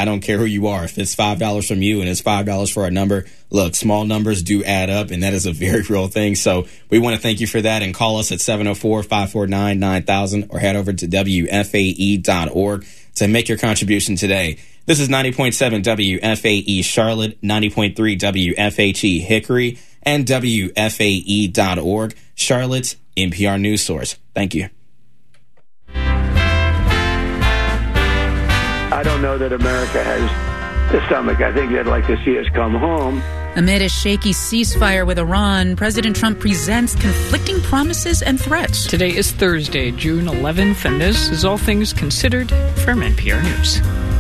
I don't care who you are. If it's $5 from you and it's $5 for a number, look, small numbers do add up, and that is a very real thing. So we want to thank you for that, and call us at 704-549-9000 or head over to WFAE.org to make your contribution today. This is 90.7 WFAE Charlotte, 90.3 WFHE Hickory, and WFAE.org, Charlotte's NPR news source. Thank you. I don't know that America has the stomach. I think they'd like to see us come home. Amid a shaky ceasefire with Iran, President Trump presents conflicting promises and threats. Today is Thursday, June 11th, and this is All Things Considered from NPR News.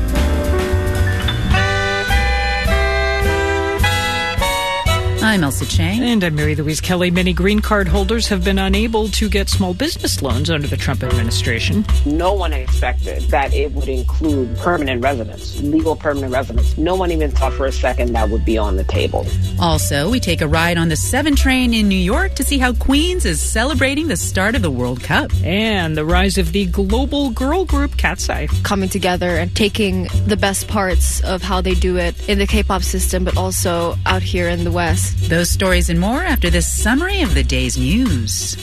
I'm Elsa Chang. And I'm Mary Louise Kelly. Many green card holders have been unable to get small business loans under the Trump administration. No one expected that it would include permanent residents, legal permanent residents. No one even thought for a second that would be on the table. Also, we take a ride on the 7 train in New York to see how Queens is celebrating the start of the World Cup. And the rise of the global girl group Cat's Eye. Coming together and taking the best parts of how they do it in the K-pop system, but also out here in the West. Those stories and more after this summary of the day's news.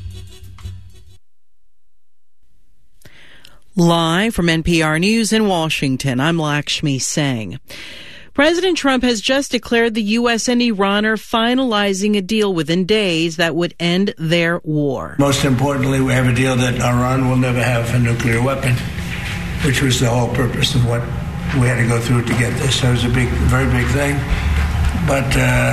Live from NPR News in Washington, I'm Lakshmi Singh. President Trump has just declared the U.S. and Iran are finalizing a deal within days that would end their war. Most importantly, we have a deal that Iran will never have a nuclear weapon, which was the whole purpose of what we had to go through to get this. So it was a very big thing. But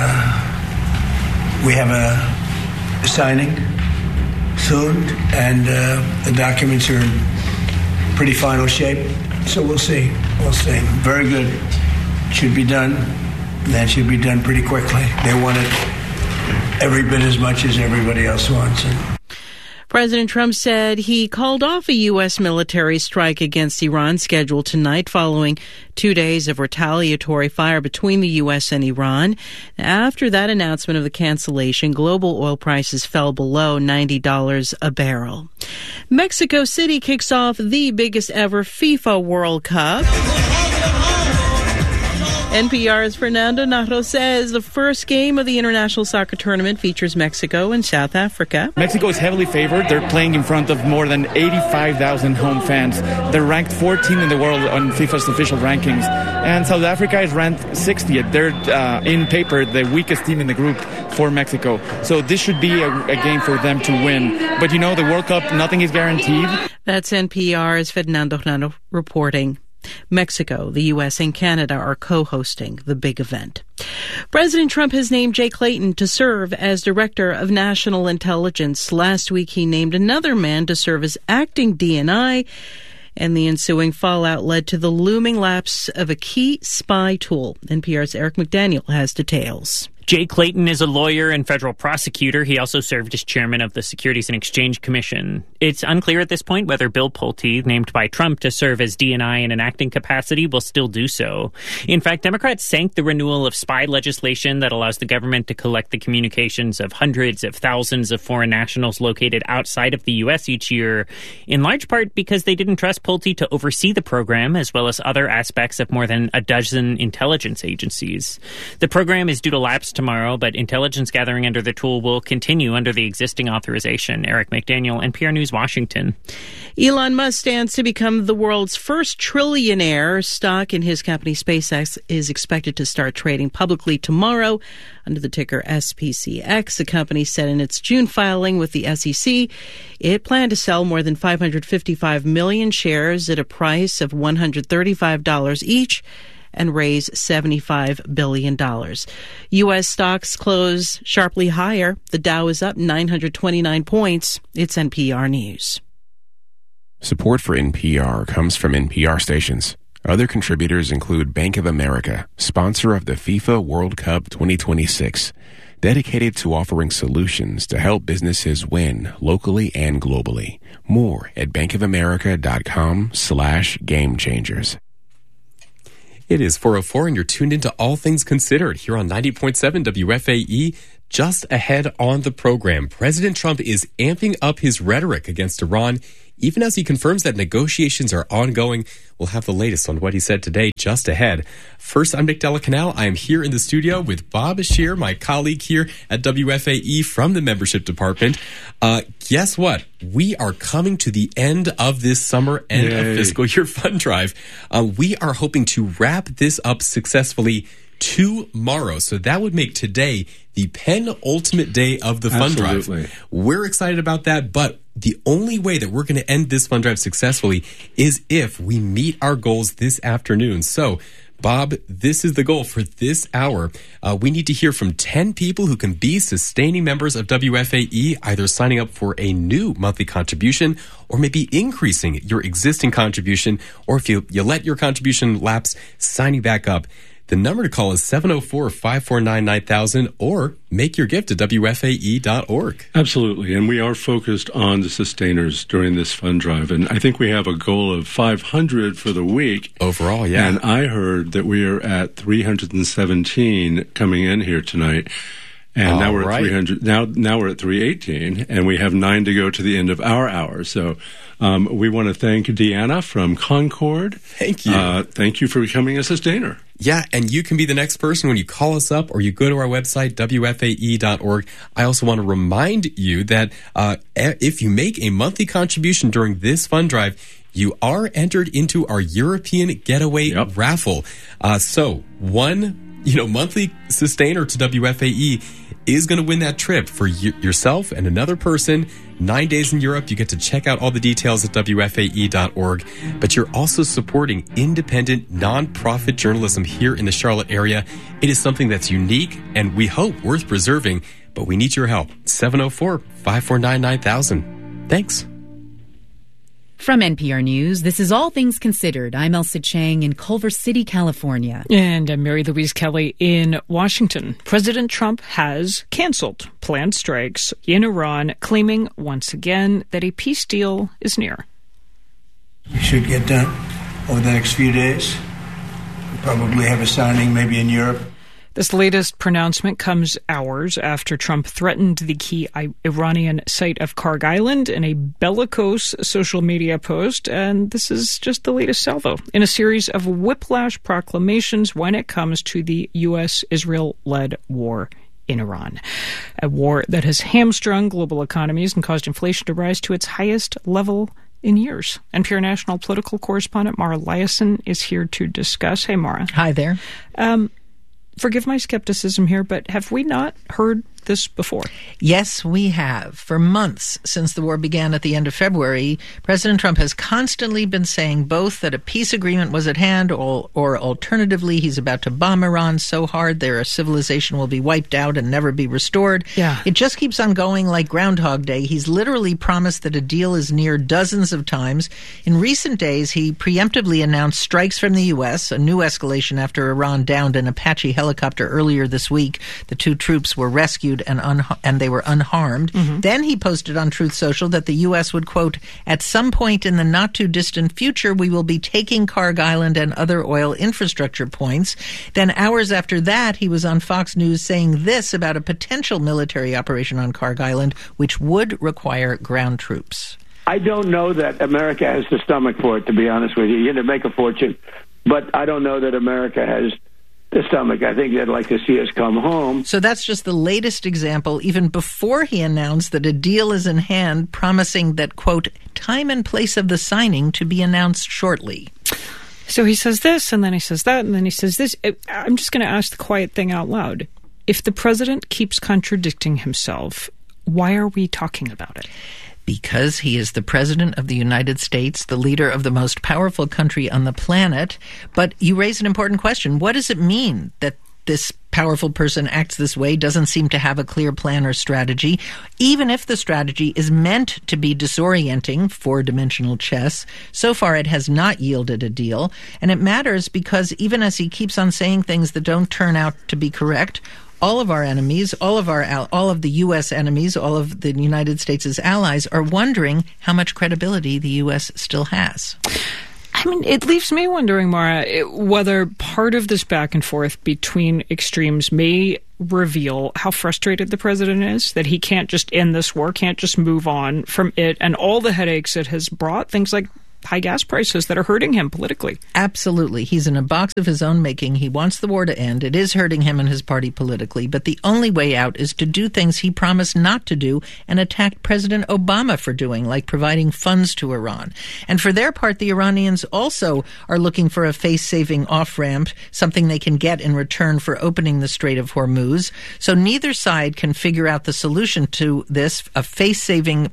we have a signing soon, and the documents are in pretty final shape. So we'll see. Very good. Should be done. That should be done pretty quickly. They want it every bit as much as everybody else wants it. President Trump said he called off a U.S. military strike against Iran scheduled tonight following 2 days of retaliatory fire between the U.S. and Iran. After that announcement of the cancellation, global oil prices fell below $90 a barrel. Mexico City kicks off the biggest ever FIFA World Cup. NPR's Fernando Nato says the first game of the international soccer tournament features Mexico and South Africa. Mexico is heavily favored. They're playing in front of more than 85,000 home fans. They're ranked 14th in the world on FIFA's official rankings. And South Africa is ranked 60th. They're, in paper, the weakest team in the group for Mexico. So this should be a game for them to win. But the World Cup, nothing is guaranteed. That's NPR's Fernando Nato reporting. Mexico, the U.S., and Canada are co-hosting the big event. President Trump has named Jay Clayton to serve as Director of National Intelligence. Last week, he named another man to serve as acting DNI, and the ensuing fallout led to the looming lapse of a key spy tool. NPR's Eric McDaniel has details. Jay Clayton is a lawyer and federal prosecutor. He also served as chairman of the Securities and Exchange Commission. It's unclear at this point whether Bill Pulte, named by Trump to serve as DNI in an acting capacity, will still do so. In fact, Democrats sank the renewal of spy legislation that allows the government to collect the communications of hundreds of thousands of foreign nationals located outside of the U.S. each year, in large part because they didn't trust Pulte to oversee the program, as well as other aspects of more than a dozen intelligence agencies. The program is due to lapse tomorrow, but intelligence gathering under the tool will continue under the existing authorization. Eric McDaniel, NPR News, Washington. Elon Musk stands to become the world's first trillionaire. Stock in his company SpaceX is expected to start trading publicly tomorrow under the ticker SPCX. The company said in its June filing with the SEC it planned to sell more than 555 million shares at a price of $135 each and raise $75 billion. U.S. stocks close sharply higher. The Dow is up 929 points. It's NPR News. Support for NPR comes from NPR stations. Other contributors include Bank of America, sponsor of the FIFA World Cup 2026, dedicated to offering solutions to help businesses win locally and globally. More at bankofamerica.com/gamechangers. It is 4:04 and you're tuned into All Things Considered here on 90.7 WFAE. Just ahead on the program, President Trump is amping up his rhetoric against Iran even as he confirms that negotiations are ongoing. We'll have the latest on what he said today just ahead. First, I'm Nick Della Canal. I am here in the studio with Bob Scheer, my colleague here at WFAE from the membership department. Guess what? We are coming to the end of this summer end of fiscal year fund drive. We are hoping to wrap this up successfully tomorrow. So that would make today the penultimate day of the fund drive. We're excited about that, but the only way that we're going to end this fund drive successfully is if we meet our goals this afternoon. So, Bob, this is the goal for this hour. We need to hear from 10 people who can be sustaining members of WFAE, either signing up for a new monthly contribution or maybe increasing your existing contribution, or if you let your contribution lapse, signing back up. The number to call is 704-549-9000 or make your gift at WFAE.org. Absolutely. And we are focused on the sustainers during this fund drive. And I think we have a goal of 500 for the week. Overall, yeah. And I heard that we are at 317 coming in here tonight. And now we're at 300. Now we're at 318, and we have 9 to go to the end of our hour. So we want to thank Deanna from Concord. Thank you. Thank you for becoming a sustainer. Yeah, and you can be the next person when you call us up or you go to our website, WFAE.org. I also want to remind you that if you make a monthly contribution during this fund drive, you are entered into our European Getaway raffle. So one monthly sustainer to WFAE is going to win that trip for yourself and another person. 9 days in Europe. You get to check out all the details at WFAE.org. But you're also supporting independent, nonprofit journalism here in the Charlotte area. It is something that's unique and we hope worth preserving, but we need your help. 704-549-9000. Thanks. From NPR News, this is All Things Considered. I'm Elsa Chang in Culver City, California. And I'm Mary Louise Kelly in Washington. President Trump has canceled planned strikes in Iran, claiming once again that a peace deal is near. We should get done over the next few days. We'll probably have a signing maybe in Europe. This latest pronouncement comes hours after Trump threatened the key Iranian site of Kharg Island in a bellicose social media post, and this is just the latest salvo in a series of whiplash proclamations when it comes to the U.S.-Israel-led war in Iran, a war that has hamstrung global economies and caused inflation to rise to its highest level in years. NPR national political correspondent Mara Liasson is here to discuss. Hey, Mara. Hi there. Forgive my skepticism here, but have we not heard this before? Yes, we have. For months since the war began at the end of February, President Trump has constantly been saying both that a peace agreement was at hand or alternatively he's about to bomb Iran so hard their civilization will be wiped out and never be restored. Yeah. It just keeps on going like Groundhog Day. He's literally promised that a deal is near dozens of times. In recent days, he preemptively announced strikes from the U.S., a new escalation after Iran downed an Apache helicopter earlier this week. The 2 troops were rescued and they were unharmed. Mm-hmm. Then he posted on Truth Social that the U.S. would, quote, at some point in the not-too-distant future, we will be taking Kharg Island and other oil infrastructure points. Then hours after that, he was on Fox News saying this about a potential military operation on Kharg Island, which would require ground troops. I don't know that America has the stomach for it, to be honest with you. You're going to make a fortune, but I don't know that America has the stomach. I think they'd like to see us come home. So that's just the latest example, even before he announced that a deal is in hand, promising that, quote, time and place of the signing to be announced shortly. So he says this, and then he says that, and then he says this. I'm just going to ask the quiet thing out loud. If the president keeps contradicting himself, why are we talking about it? Because he is the president of the United States, the leader of the most powerful country on the planet. But you raise an important question. What does it mean that this powerful person acts this way, doesn't seem to have a clear plan or strategy? Even if the strategy is meant to be disorienting, 4-dimensional chess, so far it has not yielded a deal. And it matters because even as he keeps on saying things that don't turn out to be correct, all of our enemies, all of the U.S. enemies, all of the United States' allies are wondering how much credibility the U.S. still has. I mean, it leaves me wondering, Mara, whether part of this back and forth between extremes may reveal how frustrated the president is, that he can't just end this war, can't just move on from it, and all the headaches it has brought, things like high gas prices that are hurting him politically. Absolutely. He's in a box of his own making. He wants the war to end. It is hurting him and his party politically, but the only way out is to do things he promised not to do and attacked President Obama for doing, like providing funds to Iran. And for their part, the Iranians also are looking for a face-saving off-ramp, something they can get in return for opening the Strait of Hormuz. So neither side can figure out the solution to this, a face-saving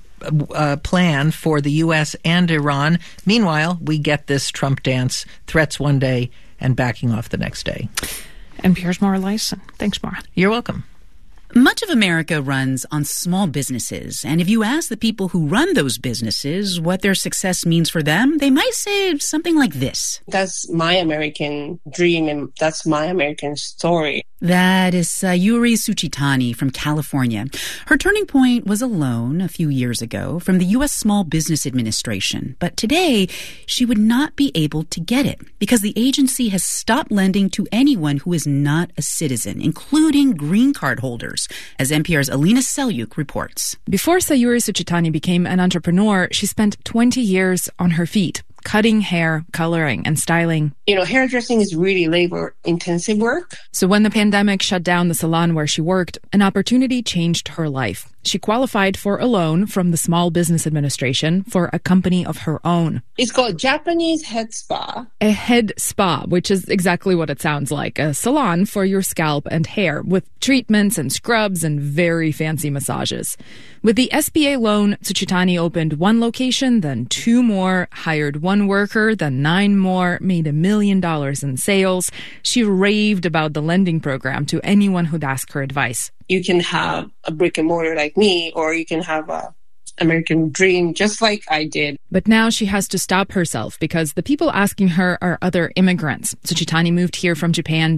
plan for the U.S. and Iran. Meanwhile, we get this Trump dance, threats one day and backing off the next day. NPR's Maura Lyson. Thanks, Maura. You're welcome. Much of America runs on small businesses, and if you ask the people who run those businesses what their success means for them, they might say something like this. That's my American dream, and that's my American story. That is Sayuri Suchitani from California. Her turning point was a loan a few years ago from the U.S. Small Business Administration. But today, she would not be able to get it because the agency has stopped lending to anyone who is not a citizen, including green card holders, as NPR's Alina Selyuk reports. Before Sayuri Suchitani became an entrepreneur, she spent 20 years on her feet, cutting hair, coloring, and styling. Hairdressing is really labor-intensive work. So when the pandemic shut down the salon where she worked, an opportunity changed her life. She qualified for a loan from the Small Business Administration for a company of her own. It's called Japanese Head Spa. A head spa, which is exactly what it sounds like, a salon for your scalp and hair, with treatments and scrubs and very fancy massages. With the SBA loan, Suchitani opened one location, then 2 more, hired 1 worker, then 9 more, made $1 million in sales. She raved about the lending program to anyone who'd ask her advice. You can have a brick and mortar like me, or you can have a American dream just like I did. But now she has to stop herself because the people asking her are other immigrants. Suchitani moved here from Japan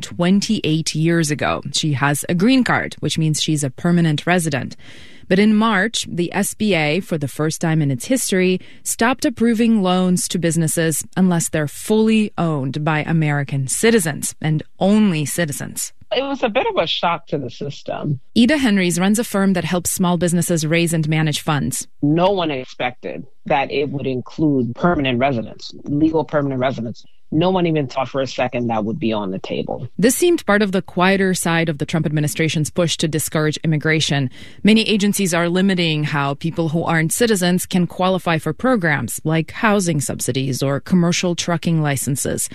28 years ago. She has a green card, which means she's a permanent resident. But in March, the SBA, for the first time in its history, stopped approving loans to businesses unless they're fully owned by American citizens, and only citizens. It was a bit of a shock to the system. Ida Henrys runs a firm that helps small businesses raise and manage funds. No one expected that it would include permanent residents, legal permanent residents. No one even thought for a second that would be on the table. This seemed part of the quieter side of the Trump administration's push to discourage immigration. Many agencies are limiting how people who aren't citizens can qualify for programs like housing subsidies or commercial trucking licenses.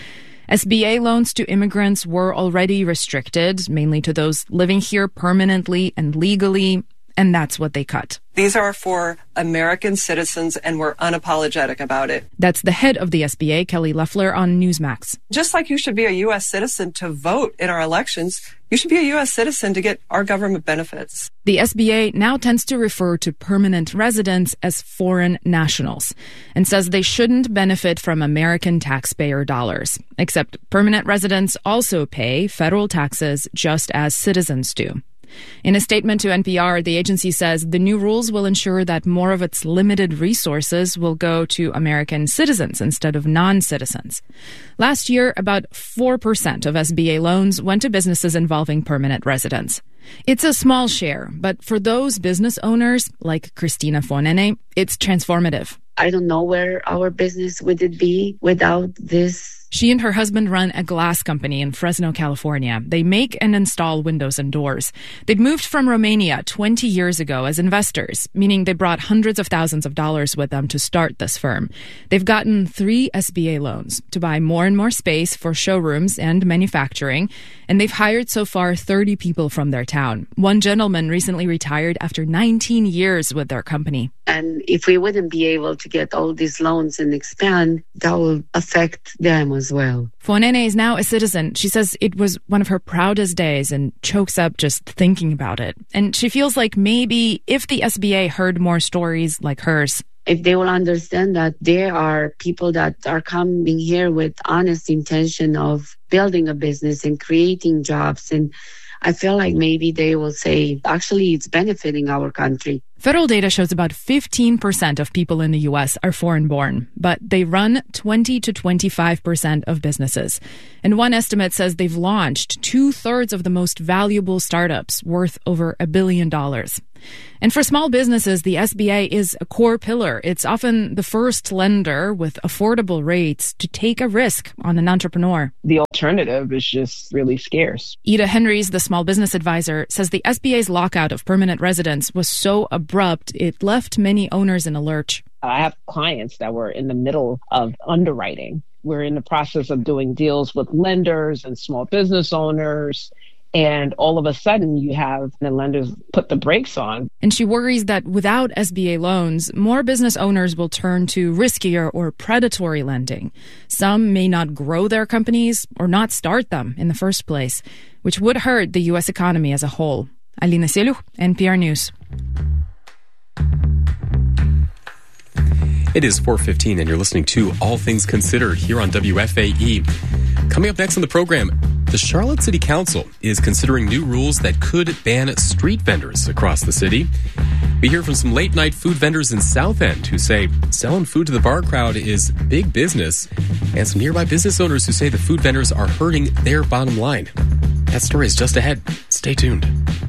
SBA loans to immigrants were already restricted, mainly to those living here permanently and legally, and that's what they cut. These are for American citizens, and we're unapologetic about it. That's the head of the SBA, Kelly Loeffler, on Newsmax. Just like you should be a U.S. citizen to vote in our elections, you should be a U.S. citizen to get our government benefits. The SBA now tends to refer to permanent residents as foreign nationals and says they shouldn't benefit from American taxpayer dollars. Except permanent residents also pay federal taxes just as citizens do. In a statement to NPR, the agency says the new rules will ensure that more of its limited resources will go to American citizens instead of non-citizens. Last year, about 4% of SBA loans went to businesses involving permanent residents. It's a small share, but for those business owners, like Christina Fonene, it's transformative. I don't know where our business would it be without this. She and her husband run a glass company in Fresno, California. They make and install windows and doors. They'd moved from Romania 20 years ago as investors, meaning they brought hundreds of thousands of dollars with them to start this firm. They've gotten 3 SBA loans to buy more and more space for showrooms and manufacturing, and they've hired so far 30 people from their town. One gentleman recently retired after 19 years with their company. And if we wouldn't be able to get all these loans and expand, that will affect them as well. Fonene is now a citizen. She says it was one of her proudest days and chokes up just thinking about it. And she feels like maybe if the SBA heard more stories like hers, if they will understand that there are people that are coming here with honest intention of building a business and creating jobs and I feel like maybe they will say, actually, it's benefiting our country. Federal data shows about 15% of people in the U.S. are foreign-born, but they run 20 to 25% of businesses. And one estimate says they've launched 2/3 of the most valuable startups worth over $1 billion. And for small businesses, the SBA is a core pillar. It's often the first lender with affordable rates to take a risk on an entrepreneur. The alternative is just really scarce. Ida Henrys, the small business advisor, says the SBA's lockout of permanent residents was so abrupt, it left many owners in a lurch. I have clients that were in the middle of underwriting. We're in the process of doing deals with lenders and small business owners. And all of a sudden, you have the lenders put the brakes on. And she worries that without SBA loans, more business owners will turn to riskier or predatory lending. Some may not grow their companies or not start them in the first place, which would hurt the U.S. economy as a whole. Alina Selu, NPR News. It is 4:15, and you're listening to All Things Considered here on WFAE. Coming up next on the program, the Charlotte City Council is considering new rules that could ban street vendors across the city. We hear from some late-night food vendors in South End who say selling food to the bar crowd is big business, and some nearby business owners who say the food vendors are hurting their bottom line. That story is just ahead. Stay tuned.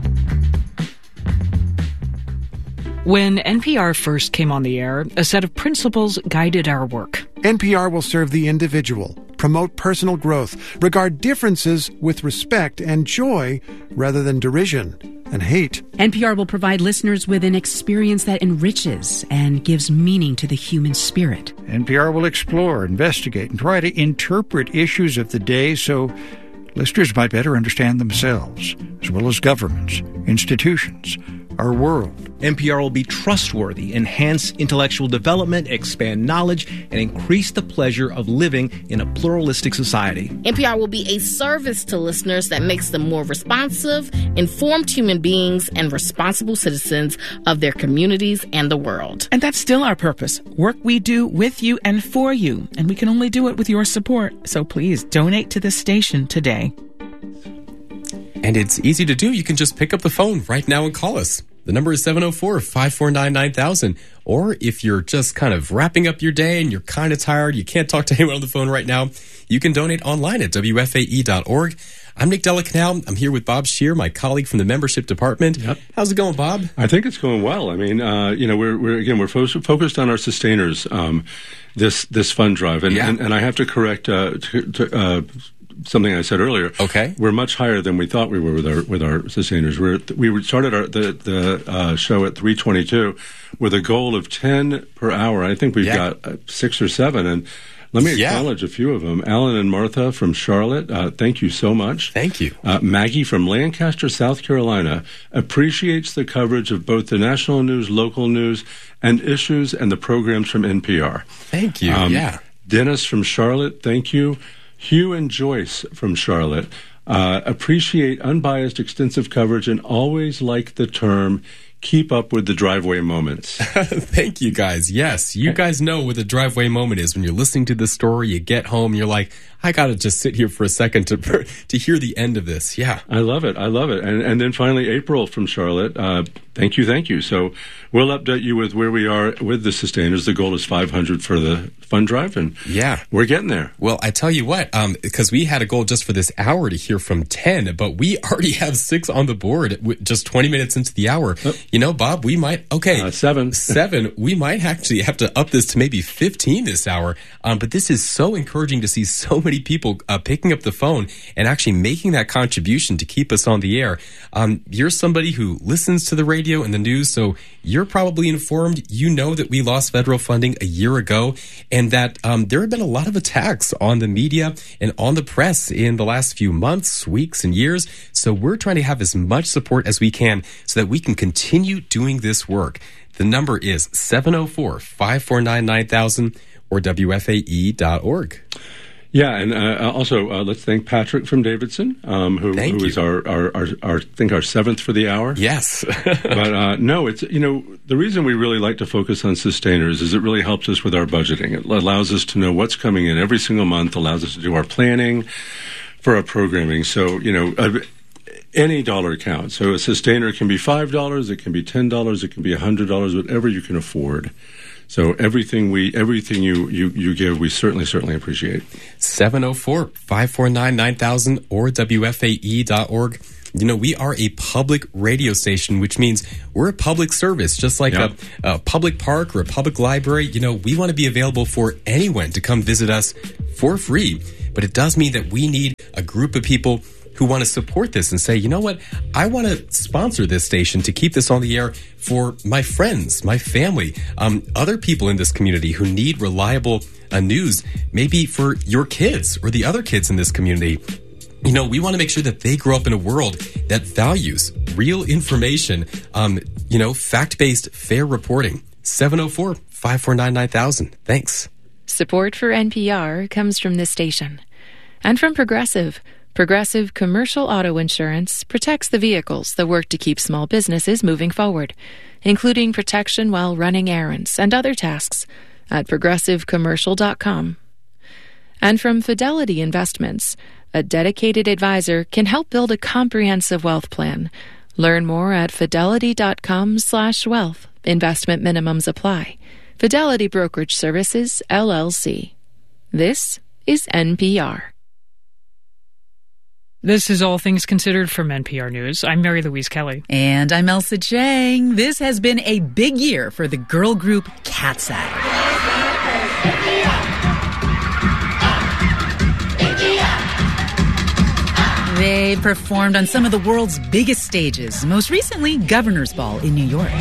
When NPR first came on the air, a set of principles guided our work. NPR will serve the individual, promote personal growth, regard differences with respect and joy rather than derision and hate. NPR will provide listeners with an experience that enriches and gives meaning to the human spirit. NPR will explore, investigate, and try to interpret issues of the day so listeners might better understand themselves, as well as governments, institutions, our world. NPR will be trustworthy, enhance intellectual development, expand knowledge, and increase the pleasure of living in a pluralistic society. NPR will be a service to listeners that makes them more responsive, informed human beings, and responsible citizens of their communities and the world. And that's still our purpose. Work we do with you and for you. And we can only do it with your support. So please donate to this station today. And it's easy to do. You can just pick up the phone right now and call us. The number is 704-549-9000. Or if you're just kind of wrapping up your day and you're kind of tired, you can't talk to anyone on the phone right now, you can donate online at WFAE.org. I'm Nick Della Canal. I'm here with Bob Scheer, my colleague from the membership department. Yep. How's it going, Bob? I think it's going well. I mean, we're focused on our sustainers this fund drive, and I have to correct something I said earlier. Okay, we're much higher than we thought we were with our sustainers. We started the show at 322 with a goal of 10 per hour. I think we've got 6 or 7, and let me acknowledge a few of them. Alan and Martha from Charlotte, thank you so much. Thank you. Maggie from Lancaster, South Carolina, appreciates the coverage of both the national news, local news, and issues and the programs from NPR. Thank you. Dennis from Charlotte, thank you. Hugh and Joyce from Charlotte appreciate unbiased, extensive coverage and always like the term keep up with the driveway moments. Thank you, guys. Yes, you guys know what the driveway moment is. When you're listening to the story, you get home, you're like, I got to just sit here for a second to hear the end of this. Yeah. I love it. And then finally, April from Charlotte, thank you. So we'll update you with where we are with the sustainers. The goal is 500 for the fund drive, and we're getting there. Well, I tell you what, because we had a goal just for this hour to hear from 10, but we already have 6 on the board just 20 minutes into the hour. You know, Bob, we might, 7. 7. We might actually have to up this to maybe 15 this hour. But this is so encouraging to see so many people picking up the phone and actually making that contribution to keep us on the air. You're somebody who listens to the radio and the news, so you're probably informed. You know that we lost federal funding a year ago, and that there have been a lot of attacks on the media and on the press in the last few months, weeks, and years. So we're trying to have as much support as we can so that we can continue doing this work. The number is 704-549-9000 or WFAE.org. Yeah, and also let's thank Patrick from Davidson, who is our 7th for the hour. Yes, but no, it's the reason we really like to focus on sustainers is it really helps us with our budgeting. It allows us to know what's coming in every single month. Allows us to do our planning for our programming. So any dollar counts. So a sustainer can be $5, it can be $10, it can be $100, whatever you can afford. So everything you give, we certainly appreciate. 704-549-9000 or WFAE.org. You know, we are a public radio station, which means we're a public service, just like a public park or a public library. You know, we want to be available for anyone to come visit us for free. But it does mean that we need a group of people who want to support this and say, you know what, I want to sponsor this station to keep this on the air for my friends, my family, other people in this community who need reliable news, maybe for your kids or the other kids in this community. You know, we want to make sure that they grow up in a world that values real information, fact-based, fair reporting. 704-549-9000. Thanks. Support for NPR comes from this station and from Progressive. Progressive Commercial Auto Insurance protects the vehicles that work to keep small businesses moving forward, including protection while running errands and other tasks at progressivecommercial.com. And from Fidelity Investments, a dedicated advisor can help build a comprehensive wealth plan. Learn more at fidelity.com/wealth. Investment minimums apply. Fidelity Brokerage Services, LLC. This is NPR. This is All Things Considered from NPR News. I'm Mary Louise Kelly. And I'm Elsa Chang. This has been a big year for the girl group Cat's Eye. They performed on some of the world's biggest stages, most recently Governor's Ball in New York.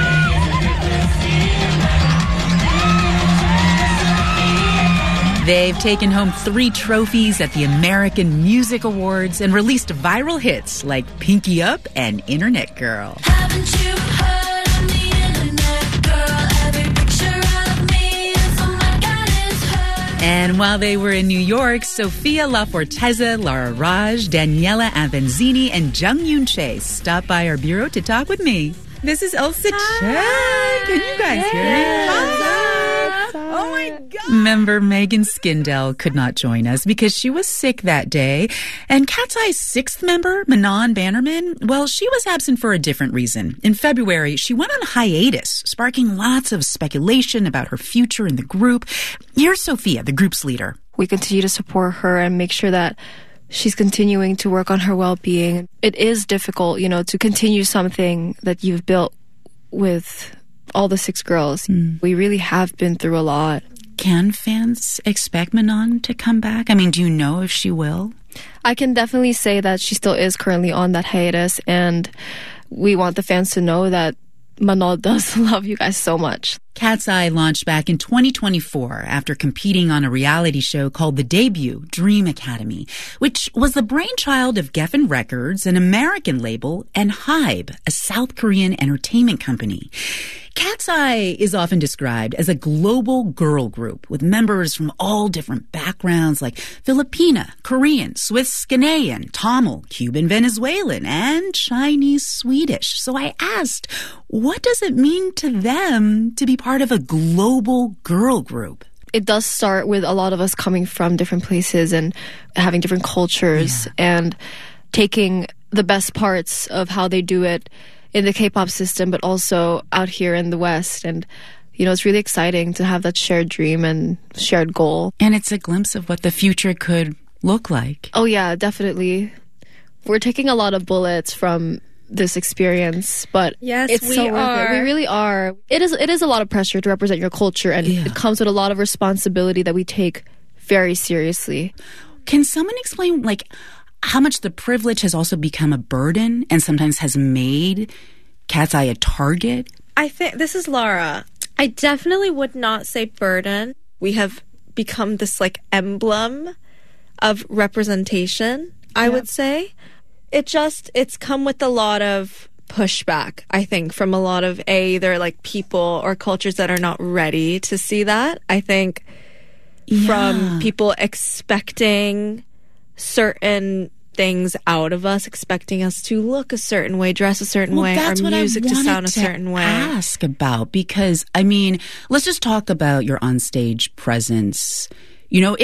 They've taken home 3 trophies at the American Music Awards and released viral hits like Pinky Up and Internet Girl. Haven't you heard of the Internet Girl? Every picture of me is oh my God, it's her. And while they were in New York, Sophia LaForteza, Lara Raj, Daniela Avanzini, and Jung Yoon Che stopped by our bureau to talk with me. This is Elsa Chang. Can you guys hear me? Hi. Oh my God. Member Megan Skindell could not join us because she was sick that day. And Cat's Eye's 6th member, Manon Bannerman, well, she was absent for a different reason. In February, she went on hiatus, sparking lots of speculation about her future in the group. Here's Sophia, the group's leader. We continue to support her and make sure that she's continuing to work on her well-being. It is difficult, to continue something that you've built with all the 6 girls. We really have been through a lot. Can fans expect Manon to come back? I mean, do you know if she will? I can definitely say that she still is currently on that hiatus, and we want the fans to know that Manon does love you guys so much. Cat's Eye launched back in 2024 after competing on a reality show called The Debut, Dream Academy, which was the brainchild of Geffen Records, an American label, and Hybe, a South Korean entertainment company. Cat's Eye is often described as a global girl group with members from all different backgrounds like Filipina, Korean, Swiss, Ghanaian, Tamil, Cuban, Venezuelan, and Chinese Swedish. So I asked, what does it mean to them to be part of a global girl group? It does start with a lot of us coming from different places and having different cultures and taking the best parts of how they do it in the K-pop system, but also out here in the West. And, it's really exciting to have that shared dream and shared goal. And it's a glimpse of what the future could look like. Oh, yeah, definitely. We're taking a lot of bullets from this experience, but yes, it's so worth it. We really are. It is a lot of pressure to represent your culture, and it comes with a lot of responsibility that we take very seriously. Can someone explain, how much the privilege has also become a burden and sometimes has made Cat's Eye a target? I think, this is Laura. I definitely would not say burden. We have become this emblem of representation, I would say. It's come with a lot of pushback, I think, from a lot of either people or cultures that are not ready to see that. I think from people expecting certain things out of us, expecting us to look a certain way, dress a certain way, our music to sound a certain way. Ask about, because let's just talk about your onstage presence. It's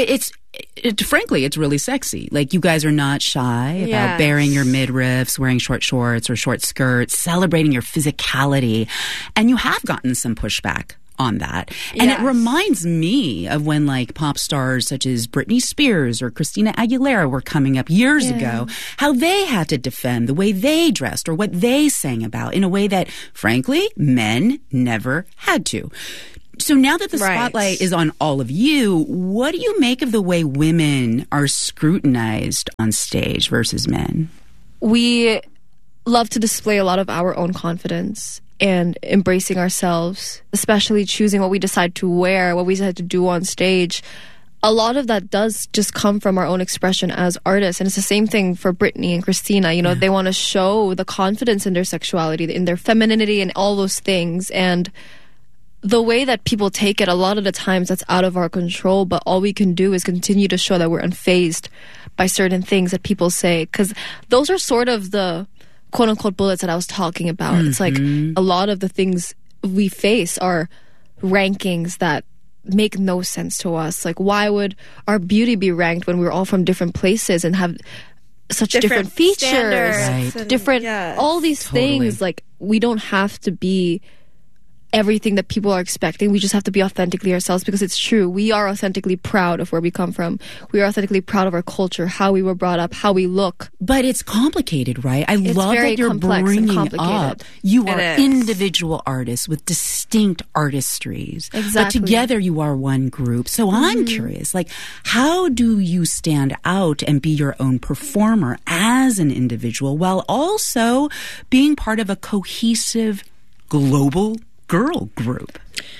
frankly, it's really sexy. Like, you guys are not shy about baring your midriffs, wearing short shorts or short skirts, celebrating your physicality. And you have gotten some pushback on that. And it reminds me of when, like, pop stars such as Britney Spears or Christina Aguilera were coming up years ago, how they had to defend the way they dressed or what they sang about in a way that, frankly, men never had to. So now that the spotlight is on all of you, what do you make of the way women are scrutinized on stage versus men? We love to display a lot of our own confidence and embracing ourselves, especially choosing what we decide to wear, what we decide to do on stage. A lot of that does just come from our own expression as artists. And it's the same thing for Britney and Christina. You know, they want to show the confidence in their sexuality, in their femininity and all those things. And the way that people take it, a lot of the times that's out of our control, but all we can do is continue to show that we're unfazed by certain things that people say. Because those are sort of the quote-unquote bullets that I was talking about. It's like a lot of the things we face are rankings that make no sense to us. Like, why would our beauty be ranked when we're all from different places and have such different features, different, all these things? Like, we don't have to be everything that people are expecting. We just have to be authentically ourselves, because it's true. We are authentically proud of where we come from. We are authentically proud of our culture, how we were brought up, how we look. But it's complicated, right? I love that you're bringing up. You are individual artists with distinct artistries. Exactly. But together you are one group. So I'm curious, like, how do you stand out and be your own performer as an individual while also being part of a cohesive global girl group?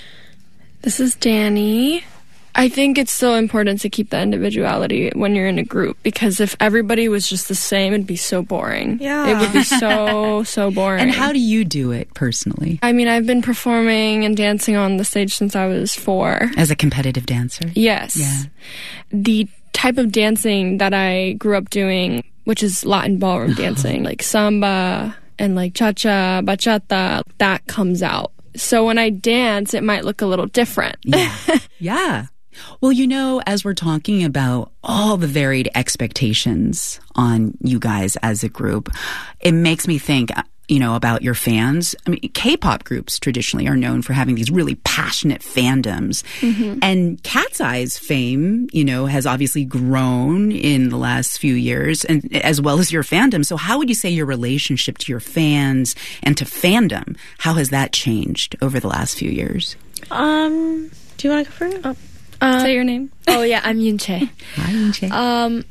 This is Danny. I think it's so important to keep that individuality when you're in a group, because if everybody was just the same, it'd be so boring. Yeah. It would be so boring. And how do you do it personally? I mean, I've been performing and dancing on the stage since I was 4. As a competitive dancer? Yes. Yeah. The type of dancing that I grew up doing, which is Latin ballroom dancing, like samba and like cha-cha, bachata, that comes out. So when I dance, it might look a little different. Yeah. Well, you know, as we're talking about all the varied expectations on you guys as a group, it makes me think, you know, about your fans. I mean, K-pop groups traditionally are known for having these really passionate fandoms. And Cat's Eye's fame, you know, has obviously grown in the last few years, and as well as your fandom. So how would you say your relationship to your fans and to fandom, how has that changed over the last few years? Do you want to go first? Say your name. Oh, yeah, I'm Yoonchae. Hi, Yoonchae.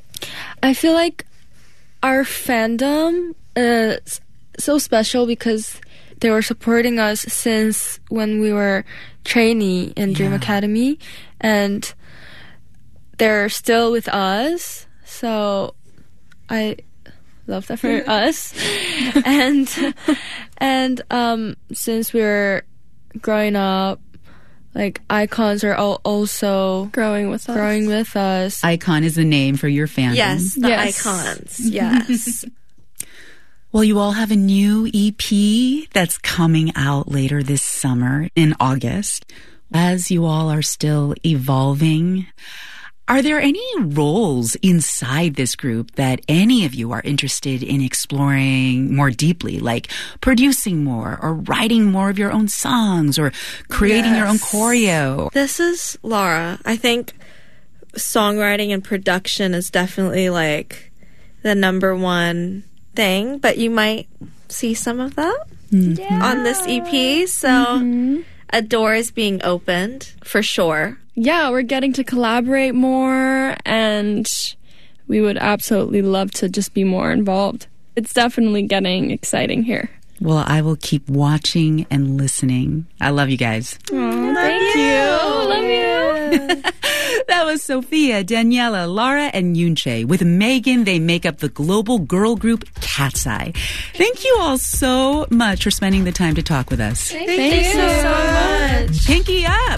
I feel like our fandom is so special because they were supporting us since when we were trainee in Dream Academy, and they're still with us, so I love that for us. and since we were growing up, like, icons are also growing with us. Icon is the name for your fandom. Yes, the icons. Yes. Well, you all have a new EP that's coming out later this summer in August. As you all are still evolving, are there any roles inside this group that any of you are interested in exploring more deeply, like producing more or writing more of your own songs or creating your own choreo? This is Laura. I think songwriting and production is definitely like the number one thing, but you might see some of that on this EP. So a door is being opened for sure. Yeah, we're getting to collaborate more, and we would absolutely love to just be more involved. It's definitely getting exciting here. Well, I will keep watching and listening. I love you guys. Thank you. Love you. That was Sophia, Daniela, Laura, and Yoonchae. With Megan, they make up the global girl group Cat's Eye. Thank you all so much for spending the time to talk with us. Thank you so much. Pinky up.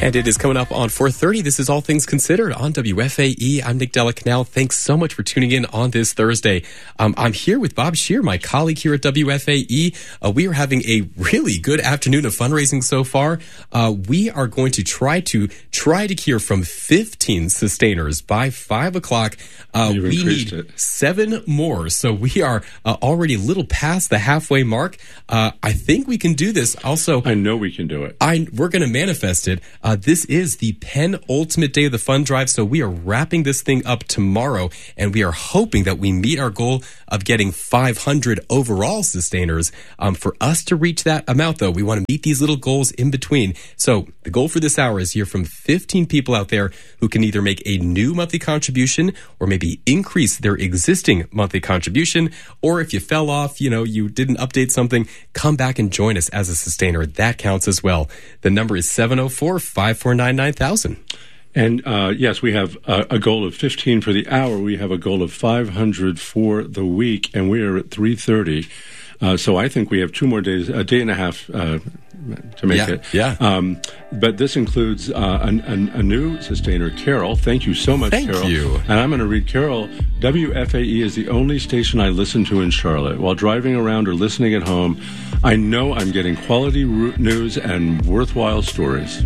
And it is coming up on 4:30. This is All Things Considered on WFAE. I'm Nick Della Canal. Thanks so much for tuning in on this Thursday. I'm here with Bob Scheer, my colleague here at WFAE. We are having a really good afternoon of fundraising so far. We are going to try to hear from 15 sustainers by 5 o'clock. We need 7 more. So we are already a little past the halfway mark. I think we can do this. Also, I know we can do it. We're going to manifest it. This is the penultimate day of the fund drive, so we are wrapping this thing up tomorrow, and we are hoping that we meet our goal of getting 500 overall sustainers. For us to reach that amount, though, we want to meet these little goals in between. So the goal for this hour is hear from 15 people out there who can either make a new monthly contribution or maybe increase their existing monthly contribution, or if you fell off, you didn't update something, come back and join us as a sustainer. That counts as well. The number is 704-549-9000. And yes, we have a goal of 15 for the hour. We have a goal of 500 for the week, and we are at 3:30. So I think we have 2 more days, a day and a half to make it. Yeah. But this includes a new sustainer, Carol. Thank you so much, Carol. Thank you. And I'm going to read Carol. WFAE is the only station I listen to in Charlotte. While driving around or listening at home, I know I'm getting quality news and worthwhile stories.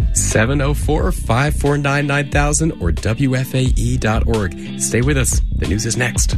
704-549-9000 or WFAE.org. Stay with us. The news is next.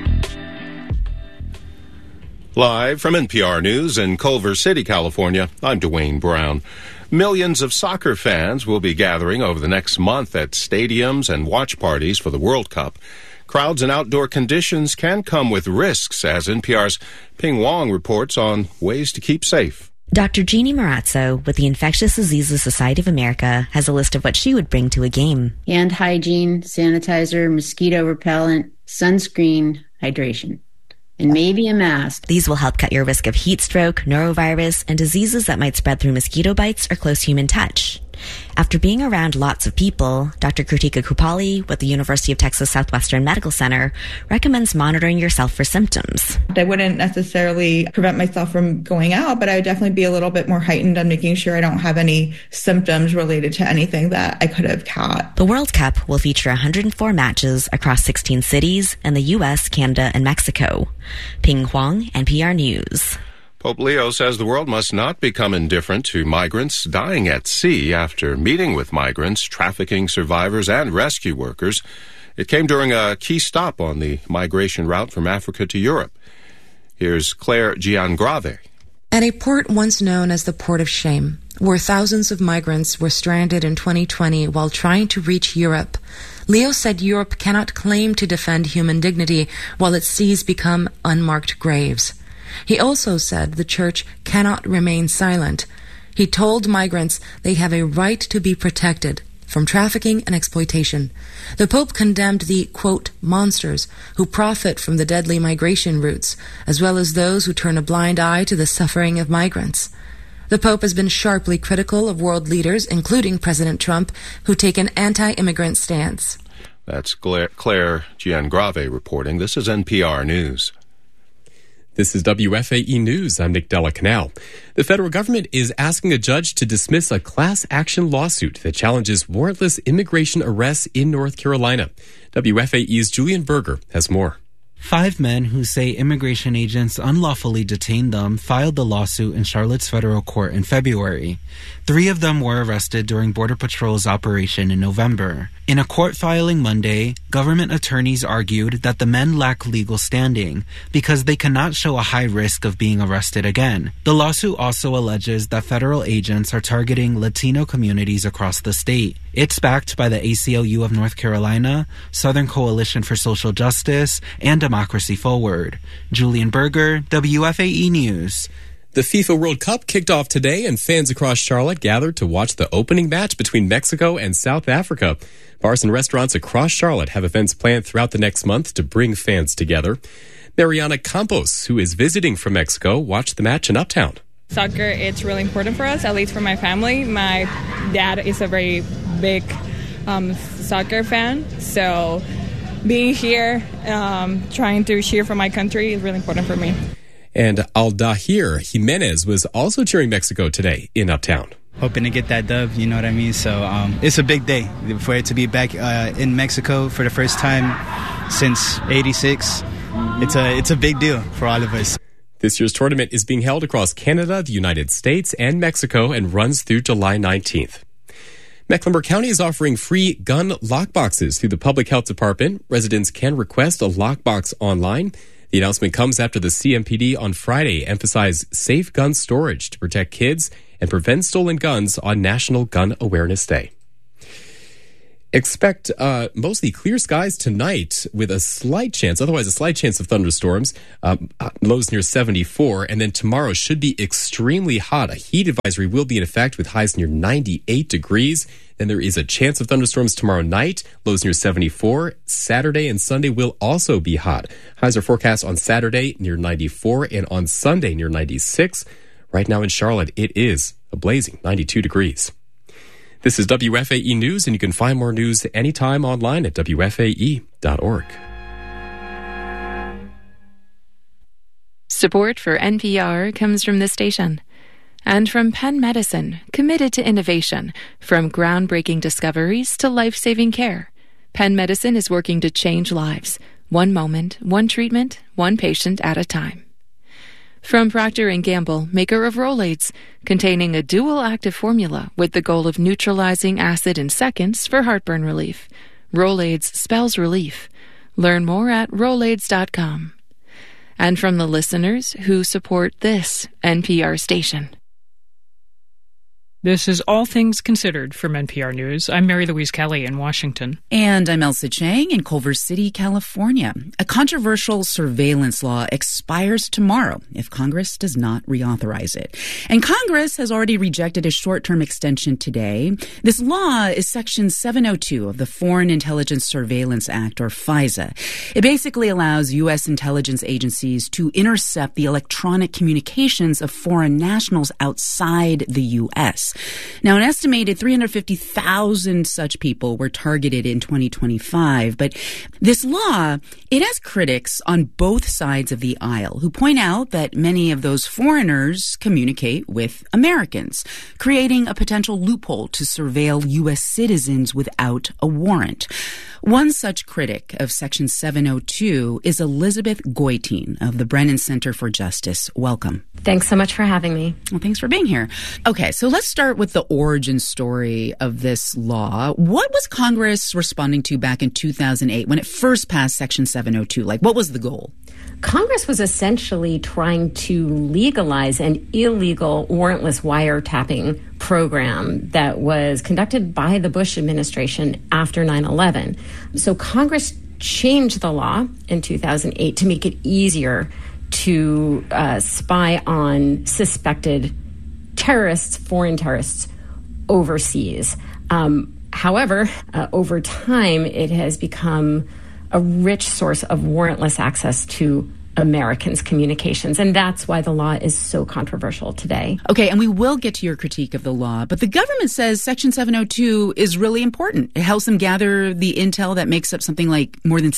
Live from NPR News in Culver City, California, I'm Dwayne Brown. Millions of soccer fans will be gathering over the next month at stadiums and watch parties for the World Cup. Crowds and outdoor conditions can come with risks, as NPR's Ping Wong reports on ways to keep safe. Dr. Jeannie Marazzo with the Infectious Diseases Society of America has a list of what she would bring to a game. Hand hygiene, sanitizer, mosquito repellent, sunscreen, hydration, and maybe a mask. These will help cut your risk of heat stroke, norovirus, and diseases that might spread through mosquito bites or close human touch. After being around lots of people, Dr. Kritika Kupali with the University of Texas Southwestern Medical Center recommends monitoring yourself for symptoms. I wouldn't necessarily prevent myself from going out, but I would definitely be a little bit more heightened on making sure I don't have any symptoms related to anything that I could have caught. The World Cup will feature 104 matches across 16 cities in the U.S., Canada, and Mexico. Ping Huang, NPR News. Pope Leo says the world must not become indifferent to migrants dying at sea after meeting with migrants, trafficking survivors, and rescue workers. It came during a key stop on the migration route from Africa to Europe. Here's Claire Giangrave. At a port once known as the Port of Shame, where thousands of migrants were stranded in 2020 while trying to reach Europe, Leo said Europe cannot claim to defend human dignity while its seas become unmarked graves. He also said the church cannot remain silent. He told migrants they have a right to be protected from trafficking and exploitation. The Pope condemned the, quote, monsters who profit from the deadly migration routes, as well as those who turn a blind eye to the suffering of migrants. The Pope has been sharply critical of world leaders, including President Trump, who take an anti-immigrant stance. That's Claire Giangrave reporting. This is NPR News. This is WFAE News. I'm Nick Della Canal. The federal government is asking a judge to dismiss a class action lawsuit that challenges warrantless immigration arrests in North Carolina. WFAE's Julian Berger has more. 5 men who say immigration agents unlawfully detained them filed the lawsuit in Charlotte's federal court in February. 3 of them were arrested during Border Patrol's operation in November. In a court filing Monday, government attorneys argued that the men lack legal standing because they cannot show a high risk of being arrested again. The lawsuit also alleges that federal agents are targeting Latino communities across the state. It's backed by the ACLU of North Carolina, Southern Coalition for Social Justice, and Democracy Forward. Julian Berger, WFAE News. The FIFA World Cup kicked off today, and fans across Charlotte gathered to watch the opening match between Mexico and South Africa. Bars and restaurants across Charlotte have events planned throughout the next month to bring fans together. Mariana Campos, who is visiting from Mexico, watched the match in Uptown. Soccer, it's really important for us, at least for my family. My dad is a very big soccer fan, so being here, trying to cheer for my country is really important for me. And Aldahir Jimenez was also cheering Mexico today in Uptown. hoping to get that dub, you know what I mean? So it's a big day for it to be back in Mexico for the first time since '86. It's a big deal for all of us. This year's tournament is being held across Canada, the United States, and Mexico and runs through July 19th. Mecklenburg County is offering free gun lockboxes through the Public Health Department. Residents can request a lockbox online. The announcement comes after the CMPD on Friday emphasized safe gun storage to protect kids and prevent stolen guns on National Gun Awareness Day. Expect mostly clear skies tonight with a slight chance of thunderstorms, lows near 74. And then tomorrow should be extremely hot. A heat advisory will be in effect with highs near 98 degrees. Then there is a chance of thunderstorms tomorrow night, lows near 74. Saturday and Sunday will also be hot. Highs are forecast on Saturday near 94 and on Sunday near 96. Right now in Charlotte, it is a blazing 92 degrees. This is WFAE News, and you can find more news anytime online at WFAE.org. Support for NPR comes from this station and from Penn Medicine, committed to innovation, from groundbreaking discoveries to life-saving care. Penn Medicine is working to change lives, one moment, one treatment, one patient at a time. From Procter & Gamble, maker of Rolaids, containing a dual-active formula with the goal of neutralizing acid in seconds for heartburn relief. Rolaids spells relief. Learn more at Rolaids.com. And from the listeners who support this NPR station. This is All Things Considered from NPR News. I'm Mary Louise Kelly in Washington. And I'm Elsa Chang in Culver City, California. A controversial surveillance law expires tomorrow if Congress does not reauthorize it. And Congress has already rejected a short-term extension today. This law is Section 702 of the Foreign Intelligence Surveillance Act, or FISA. It basically allows U.S. intelligence agencies to intercept the electronic communications of foreign nationals outside the U.S. Now, an estimated 350,000 such people were targeted in 2025. But this law, it has critics on both sides of the aisle who point out that many of those foreigners communicate with Americans, creating a potential loophole to surveil U.S. citizens without a warrant. One such critic of Section 702 is Elizabeth Goitein of the Brennan Center for Justice. Welcome. Thanks so much for having me. Well, thanks for being here. Okay, so let's start with the origin story of this law. What was Congress responding to back in 2008 when it first passed Section 702? Like, what was the goal? Congress was essentially trying to legalize an illegal warrantless wiretapping program that was conducted by the Bush administration after 9/11. So Congress changed the law in 2008 to make it easier to spy on suspected terrorists, foreign terrorists, overseas. However, over time, it has become a rich source of warrantless access to Americans' communications. And that's why the law is so controversial today. Okay, and we will get to your critique of the law, but the government says Section 702 is really important. It helps them gather the intel that makes up something like more than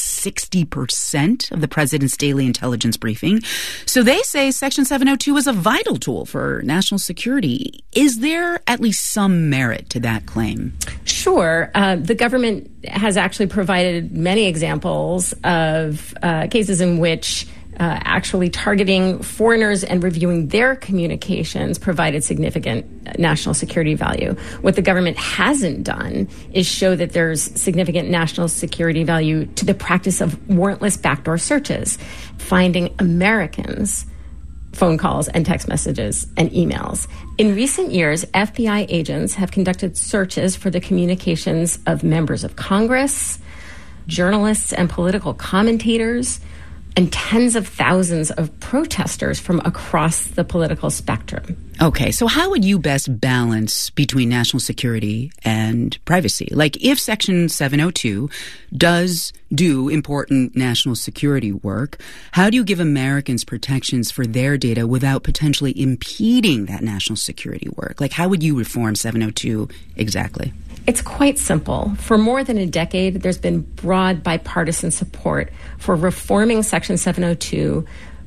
60% of the president's daily intelligence briefing. So they say Section 702 is a vital tool for national security. Is there at least some merit to that claim? Sure. The government has actually provided many examples of cases in which actually targeting foreigners and reviewing their communications provided significant national security value. What the government hasn't done is show that there's significant national security value to the practice of warrantless backdoor searches, finding Americans' phone calls and text messages and emails. In recent years, FBI agents have conducted searches for the communications of members of Congress, journalists and political commentators, and tens of thousands of protesters from across the political spectrum. Okay, so how would you best balance between national security and privacy? Like, if Section 702 does do important national security work, how do you give Americans protections for their data without potentially impeding that national security work? Like, how would you reform 702 exactly? It's quite simple. For more than a decade, there's been broad bipartisan support for reforming Section 702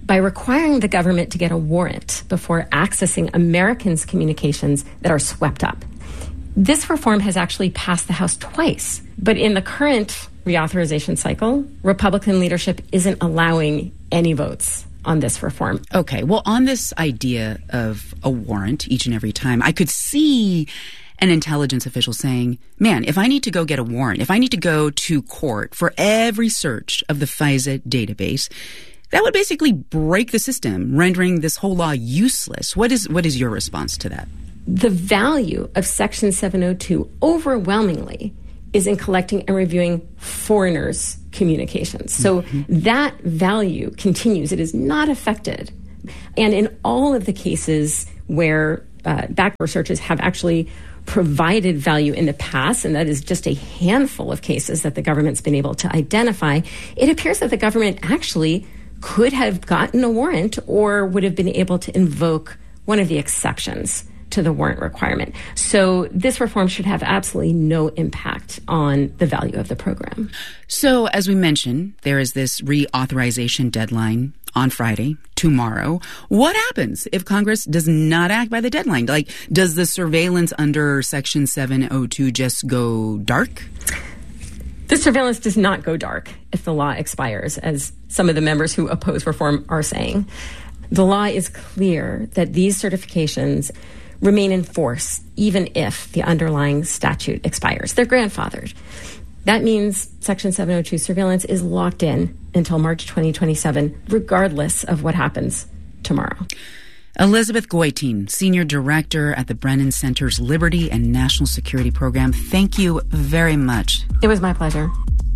by requiring the government to get a warrant before accessing Americans' communications that are swept up. This reform has actually passed the House twice, but in the current reauthorization cycle, Republican leadership isn't allowing any votes on this reform. Okay, well, on this idea of a warrant each and every time, I could see an intelligence official saying, man, if I need to go get a warrant, if I need to go to court for every search of the FISA database, that would basically break the system, rendering this whole law useless. What is your response to that? The value of Section 702 overwhelmingly is in collecting and reviewing foreigners' communications. So that value continues. It is not affected. And in all of the cases where backdoor searches have actually provided value in the past, and that is just a handful of cases that the government's been able to identify, it appears that the government actually could have gotten a warrant or would have been able to invoke one of the exceptions to the warrant requirement. So this reform should have absolutely no impact on the value of the program. So as we mentioned, there is this reauthorization deadline on Friday, tomorrow. What happens if Congress does not act by the deadline? Like, does the surveillance under Section 702 just go dark? The surveillance does not go dark if the law expires, as some of the members who oppose reform are saying. The law is clear that these certifications remain in force even if the underlying statute expires. They're grandfathered. That means Section 702 surveillance is locked in until March 2027, regardless of what happens tomorrow. Elizabeth Goitein, Senior Director at the Brennan Center's Liberty and National Security Program, thank you very much. It was my pleasure.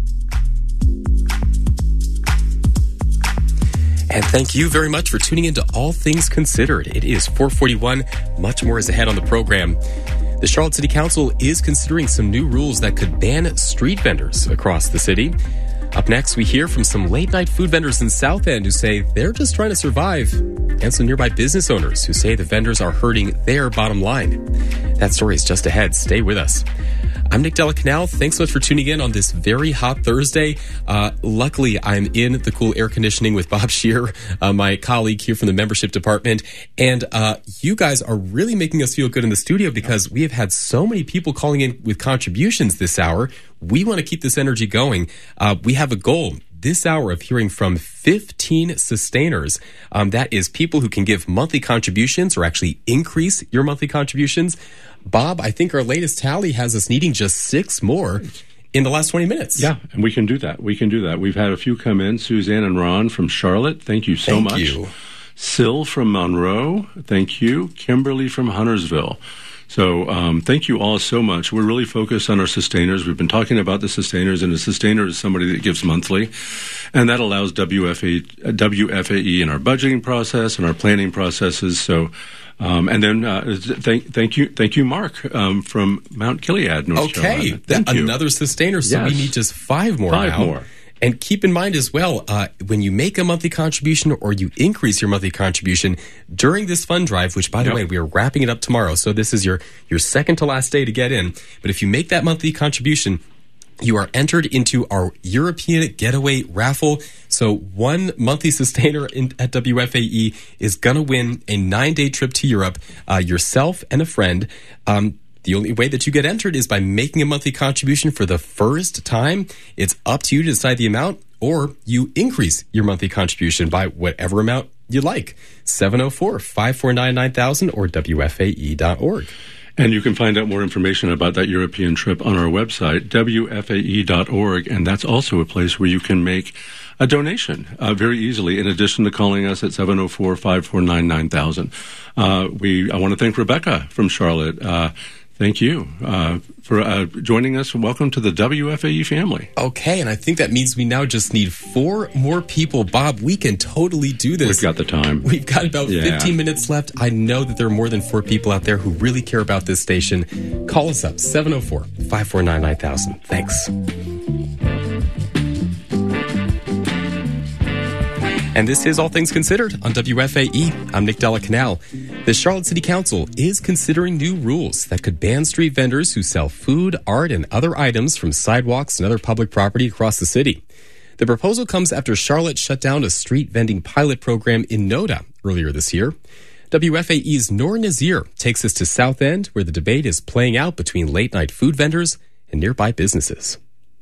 And thank you very much for tuning in to All Things Considered. It is 4:41. Much more is ahead on the program. The Charlotte City Council is considering some new rules that could ban street vendors across the city. Up next, we hear from some late-night food vendors in South End who say they're just trying to survive, and some nearby business owners who say the vendors are hurting their bottom line. That story is just ahead. Stay with us. I'm Nick Della Canal. Thanks so much for tuning in on this very hot Thursday. Luckily, I'm in the cool air conditioning with Bob Scheer, my colleague here from the membership department. And you guys are really making us feel good in the studio because we have had so many people calling in with contributions this hour. We want to keep this energy going. We have a goal this hour of hearing from 15 sustainers. That is people who can give monthly contributions or actually increase your monthly contributions. Bob, I think our latest tally has us needing just 6 more in the last 20 minutes. Yeah, and we can do that. We've had a few come in. Suzanne and Ron from Charlotte, thank you so much. Thank you. Syl from Monroe, thank you. Kimberly from Huntersville. So thank you all so much. We're really focused on our sustainers. We've been talking about the sustainers, and a sustainer is somebody that gives monthly, and that allows WFAE in our budgeting process and our planning processes. So, and then thank you, Mark from Mount Gilead, North Carolina. Okay, another sustainer. So we need just 5 more. 5 more. And keep in mind as well, when you make a monthly contribution or you increase your monthly contribution during this fund drive, which, by the way, we are wrapping it up tomorrow, so this is your second to last day to get in. But if you make that monthly contribution, you are entered into our European Getaway Raffle. So one monthly sustainer at WFAE is going to win a 9-day trip to Europe, yourself and a friend. The only way that you get entered is by making a monthly contribution for the first time. It's up to you to decide the amount, or you increase your monthly contribution by whatever amount you like. 704-549-9000 or WFAE.org. And you can find out more information about that European trip on our website, WFAE.org, and that's also a place where you can make a donation very easily, in addition to calling us at 704-549-9000. I want to thank Rebecca from Charlotte. Thank you for joining us. Welcome to the WFAE family. Okay, and I think that means we now just need 4 more people. Bob, we can totally do this. We've got the time. We've got about 15 minutes left. I know that there are more than 4 people out there who really care about this station. Call us up, 704-549-9000. Thanks. And this is All Things Considered on WFAE. I'm Nick Della Canal. The Charlotte City Council is considering new rules that could ban street vendors who sell food, art, and other items from sidewalks and other public property across the city. The proposal comes after Charlotte shut down a street vending pilot program in Noda earlier this year. WFAE's Noor Nazir takes us to South End, where the debate is playing out between late-night food vendors and nearby businesses.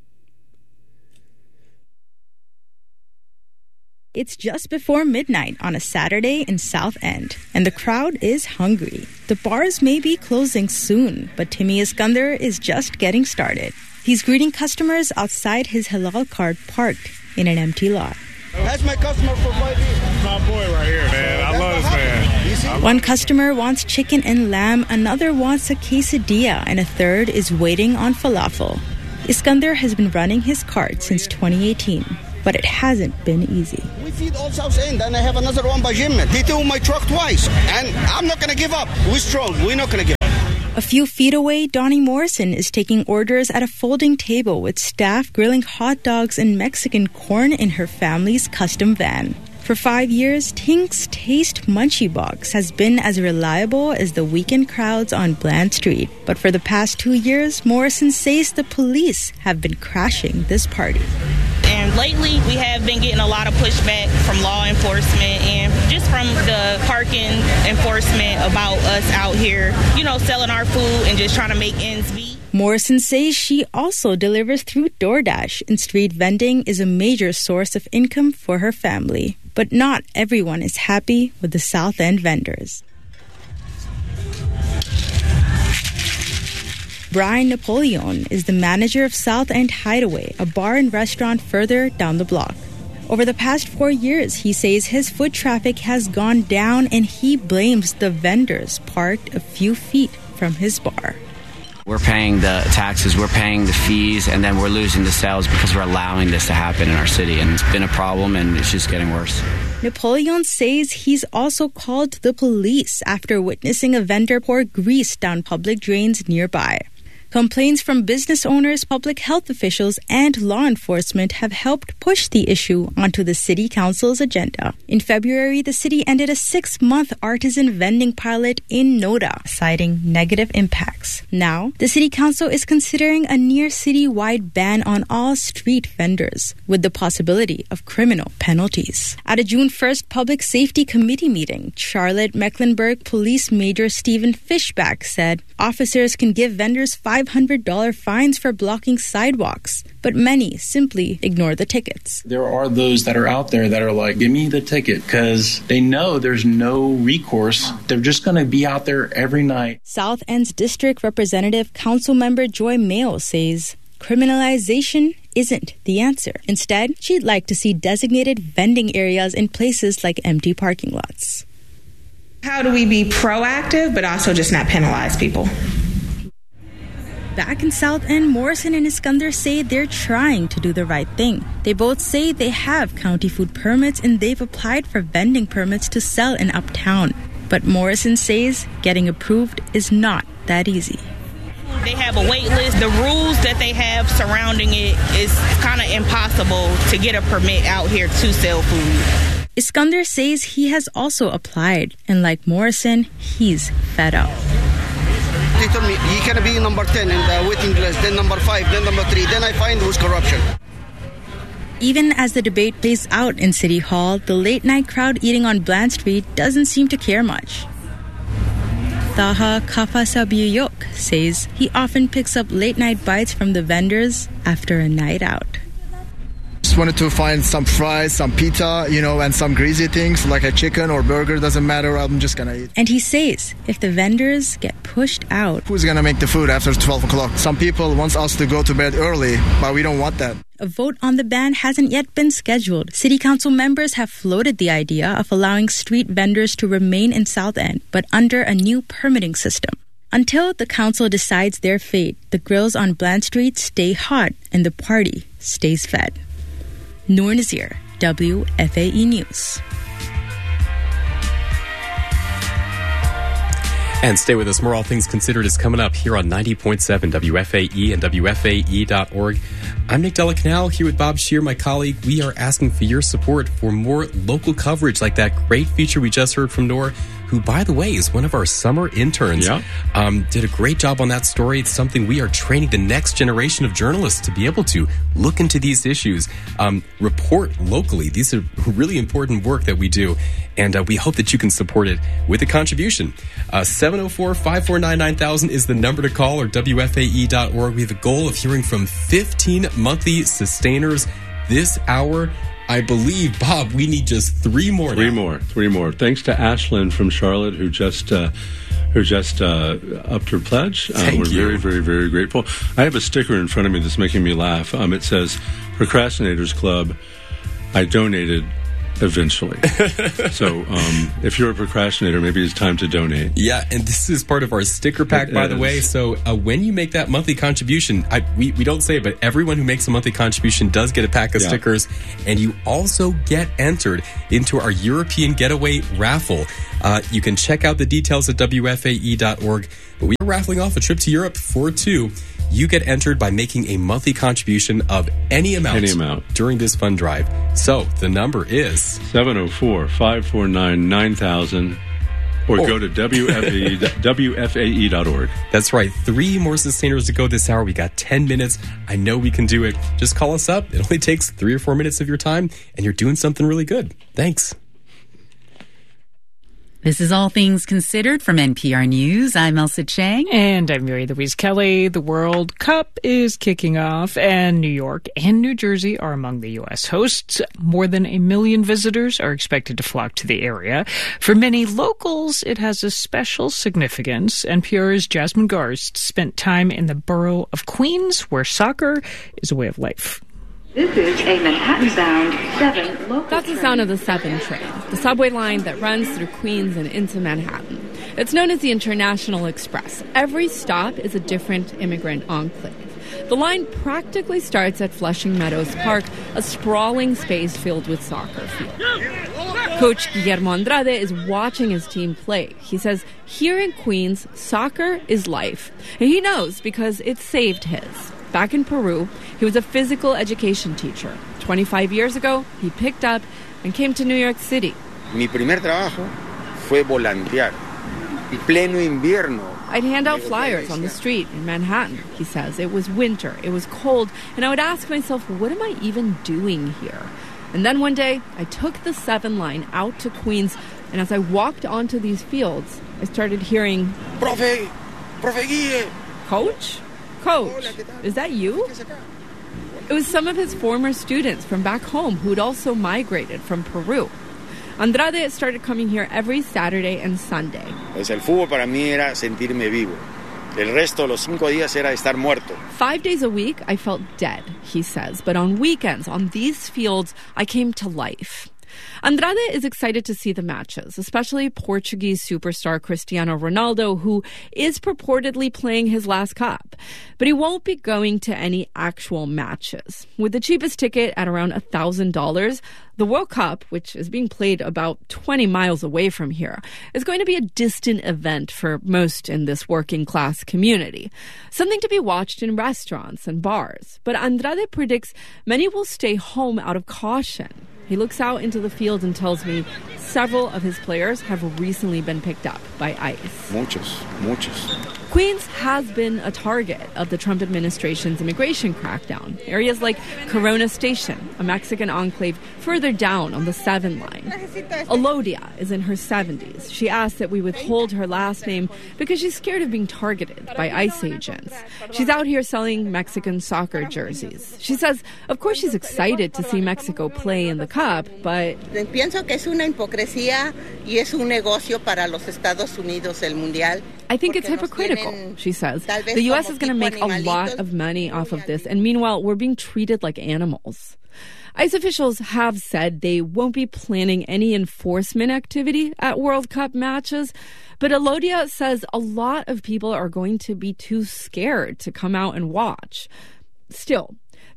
It's just before midnight on a Saturday in South End, and the crowd is hungry. The bars may be closing soon, but Timmy Iskander is just getting started. He's greeting customers outside his halal cart parked in an empty lot. That's my customer for 5 years. My boy right here, man. I love this man. One customer wants chicken and lamb, another wants a quesadilla, and a third is waiting on falafel. Iskander has been running his cart since 2018, but it hasn't been easy. We feed all South End, and I have another one by Jim. They took my truck twice, and I'm not going to give up. We're strong. We're not going to give up. A few feet away, Donnie Morrison is taking orders at a folding table with staff grilling hot dogs and Mexican corn in her family's custom van. For 5 years, Tink's Taste Munchie Box has been as reliable as the weekend crowds on Bland Street. But for the past 2 years, Morrison says the police have been crashing this party. And lately, we have been getting a lot of pushback from law enforcement and just from the parking enforcement about us out here, selling our food and just trying to make ends meet. Morrison says she also delivers through DoorDash, and street vending is a major source of income for her family. But not everyone is happy with the South End vendors. Brian Napoleon is the manager of South End Hideaway, a bar and restaurant further down the block. Over the past 4 years, he says his foot traffic has gone down, and he blames the vendors parked a few feet from his bar. We're paying the taxes, we're paying the fees, and then we're losing the sales because we're allowing this to happen in our city. And it's been a problem, and it's just getting worse. Napoleon says he's also called the police after witnessing a vendor pour grease down public drains nearby. Complaints from business owners, public health officials, and law enforcement have helped push the issue onto the city council's agenda. In February, the city ended a 6-month artisan vending pilot in Noda, citing negative impacts. Now, the city council is considering a near city-wide ban on all street vendors, with the possibility of criminal penalties. At a June 1st Public Safety Committee meeting, Charlotte-Mecklenburg Police Major Stephen Fishback said officers can give vendors $500 fines for blocking sidewalks, but many simply ignore the tickets. There are those that are out there that are like, give me the ticket, because they know there's no recourse. They're just going to be out there every night. South End's District Representative Councilmember Joy Mayo says criminalization isn't the answer. Instead, she'd like to see designated vending areas in places like empty parking lots. How do we be proactive, but also just not penalize people? Back in South End, Morrison and Iskander say they're trying to do the right thing. They both say they have county food permits and they've applied for vending permits to sell in Uptown. But Morrison says getting approved is not that easy. They have a wait list. The rules that they have surrounding it is kind of impossible to get a permit out here to sell food. Iskander says he has also applied, and like Morrison, he's fed up. They told me, you can be number 10 in the waiting list, then number 5, then number 3, then I find was corruption. Even as the debate plays out in City Hall, the late-night crowd eating on Bland Street doesn't seem to care much. Taha Kafasabiyok says he often picks up late-night bites from the vendors after a night out. Just wanted to find some fries, some pita, and some greasy things like a chicken or burger. Doesn't matter. I'm just going to eat. And he says if the vendors get pushed out, who's going to make the food after 12 o'clock? Some people want us to go to bed early, but we don't want that. A vote on the ban hasn't yet been scheduled. City council members have floated the idea of allowing street vendors to remain in South End, but under a new permitting system. Until the council decides their fate, the grills on Bland Street stay hot and the party stays fed. Noor Nazir, WFAE News. And stay with us. More All Things Considered is coming up here on 90.7 WFAE and WFAE.org. I'm Nick Della Canal here with Bob Scheer, my colleague. We are asking for your support for more local coverage like that great feature we just heard from Noor who, by the way, is one of our summer interns. Yeah. Did a great job on that story. It's something we are training the next generation of journalists to be able to look into these issues, report locally. These are really important work that we do, and we hope that you can support it with a contribution. 704-549-9000 is the number to call, or WFAE.org. We have a goal of hearing from 15 monthly sustainers this hour. I believe, Bob, we need just three more. Three more. Thanks to Ashlyn from Charlotte, who just upped her pledge. We're very, very, very grateful. I have a sticker in front of me that's making me laugh. It says, Procrastinators Club, I donated eventually. So if you're a procrastinator, maybe it's time to donate. Yeah, and this is part of our sticker pack, by the way. So when you make that monthly contribution, we don't say it, but everyone who makes a monthly contribution does get a pack of stickers, and you also get entered into our European Getaway raffle. You can check out the details at WFAE.org, but we are raffling off a trip to Europe for two. You get entered by making a monthly contribution of any amount during this fund drive. So the number is 704-549-9000, or go to WFAE.org. That's right. 3 more sustainers to go this hour. We got 10 minutes. I know we can do it. Just call us up. It only takes 3 or 4 minutes of your time, and you're doing something really good. Thanks. This is All Things Considered from NPR News. I'm Elsa Chang. And I'm Mary Louise Kelly. The World Cup is kicking off, and New York and New Jersey are among the U.S. hosts. More than 1 million visitors are expected to flock to the area. For many locals, it has a special significance. NPR's Jasmine Garst spent time in the borough of Queens, where soccer is a way of life. This is a Manhattan-bound 7 local That's the sound of the 7 train, the subway line that runs through Queens and into Manhattan. It's known as the International Express. Every stop is a different immigrant enclave. The line practically starts at Flushing Meadows Park, a sprawling space filled with soccer fields. Coach Guillermo Andrade is watching his team play. He says here in Queens, soccer is life. And he knows because it saved his. Back in Peru, he was a physical education teacher. 25 years ago, he picked up and came to New York City. Mi primer trabajo fue volantear. En pleno invierno. I'd hand out flyers on the street in Manhattan, he says. It was winter, it was cold, and I would ask myself, what am I even doing here? And then one day, I took the 7 line out to Queens, and as I walked onto these fields, I started hearing, Profe Guille. Coach? Coach, is that you? It was some of his former students from back home who'd also migrated from Peru. Andrade started coming here every Saturday and Sunday. Pues el fútbol para mí era sentirme vivo. El resto de los 5 días era estar muerto. 5 days a week, I felt dead, he says. But on weekends, on these fields, I came to life. Andrade is excited to see the matches, especially Portuguese superstar Cristiano Ronaldo, who is purportedly playing his last cup. But he won't be going to any actual matches. With the cheapest ticket at around $1,000, the World Cup, which is being played about 20 miles away from here, is going to be a distant event for most in this working-class community. Something to be watched in restaurants and bars. But Andrade predicts many will stay home out of caution. He looks out into the field and tells me several of his players have recently been picked up by ICE. Muchos. Queens has been a target of the Trump administration's immigration crackdown. Areas like Corona Station, a Mexican enclave further down on the 7 line. Elodia is in her 70s. She asked that we withhold her last name because she's scared of being targeted by ICE agents. She's out here selling Mexican soccer jerseys. She says, of course, she's excited to see Mexico play in the Cup, but Pienso que es una hipocresía y es un negocio para los Estados Unidos el Mundial. I think it's hypocritical, she says. The U.S. is going to make a lot of money off of this, and meanwhile, we're being treated like animals. ICE officials have said they won't be planning any enforcement activity at World Cup matches, but Elodia says a lot of people are going to be too scared to come out and watch. Still,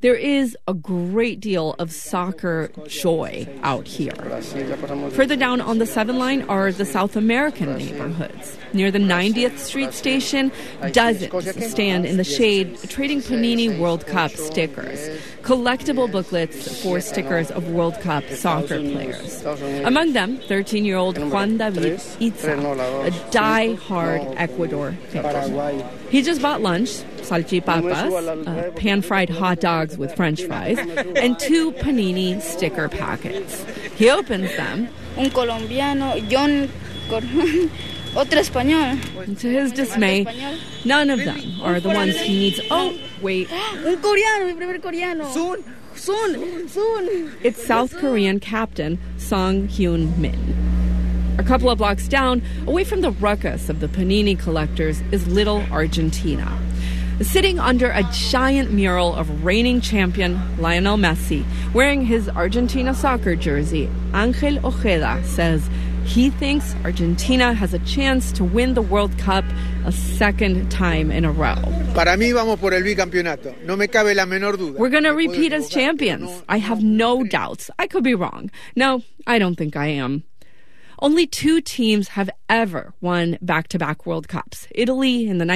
There is a great deal of soccer joy out here. Further down on the 7 line are the South American neighborhoods. Near the 90th Street station, dozens stand in the shade trading Panini World Cup stickers, collectible booklets for stickers of World Cup soccer players. Among them, 13-year-old Juan David Itza, a die-hard Ecuador fan. He just bought lunch, salchipapas, pan-fried hot dogs with French fries, and 2 Panini sticker packets. He opens them. Un colombiano, John, otro español. To his dismay, none of them are the ones he needs. Oh, wait. Un coreano, mi primer coreano. Soon. It's South Korean captain Song Hyun Min. A couple of blocks down, away from the ruckus of the Panini collectors, is Little Argentina. Sitting under a giant mural of reigning champion Lionel Messi, wearing his Argentina soccer jersey, Angel Ojeda says he thinks Argentina has a chance to win the World Cup a second time in a row. Para mí vamos por el bicampeonato. No me cabe la menor duda. We're going to repeat as champions. I have no doubts. I could be wrong. No, I don't think I am. Only 2 teams have ever won back-to-back World Cups. Italy in the